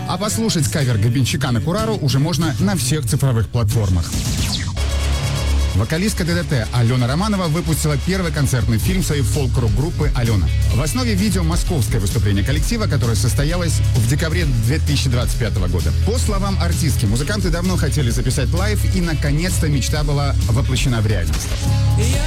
А послушать кавер Гребенщика на Курару уже можно на всех цифровых платформах. Вокалистка ДДТ Алена Романова выпустила первый концертный фильм своей фолк-рок группы «Алена». В основе видео московское выступление коллектива, которое состоялось в декабре 2025 года. По словам артистки, музыканты давно хотели записать лайв, и наконец-то мечта была воплощена в реальность.